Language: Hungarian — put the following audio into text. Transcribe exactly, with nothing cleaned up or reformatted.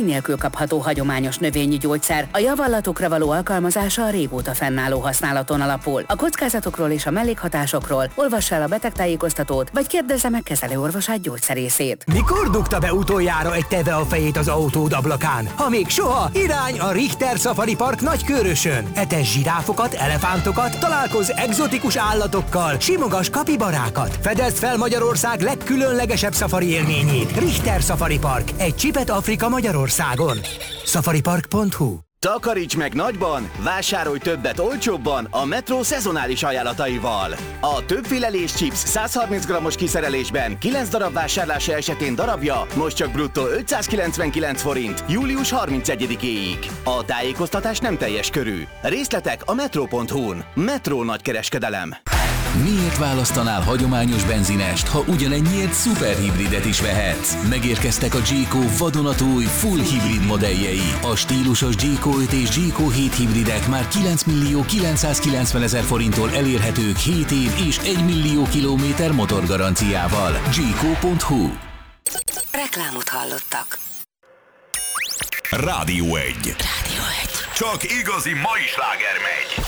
nélkül kapható hagyományos növényi gyógyszer. A javallatokra való alkalmazása a régóta fennálló használaton alapul. A kockázatokról és a mellékhatásokról olvass el a betegtájékoztatót, vagy kérdezze meg kezelőorvosát gyógyszerészét. Mikor dugta be utoljára egy teve a fejét az autód ablakán? Ha még soha, irány a Richter Safari Park Nagykőrösön. Etes zsiráfokat, elefántokat, találkozz egzotikus állatokkal, simogass kapibarákat. Fedezd fel Magyarország legkülönlegesebb szafari élményét. Richter Safari Park. Egy csipet Afrika Magyarországon. safaripark pont hu. Takaríts meg nagyban, vásárolj többet olcsóbban a Metro szezonális ajánlataival. A többfélelés chips száz harminc grammos kiszerelésben kilenc darab vásárlása esetén darabja most csak bruttó ötszázkilencvenkilenc forint július harmincegyedikéig. A tájékoztatás nem teljes körű. Részletek a metro pont hu-n. Metro nagykereskedelem. Miért választanál hagyományos benzinest, ha ugyanennyiért szuperhibridet is vehetsz? Megérkeztek a Jayco vadonatúj full hibrid modelljei. A stílusos Jayco öt és Jayco hét hibridek már kilenc millió kilencszázkilencven ezer forinttól elérhetők hét év és egy millió kilométer motorgaranciával. Jayco pont hu. Reklámot hallottak. Rádió egy. Rádió egy. Csak igazi mai sláger megy.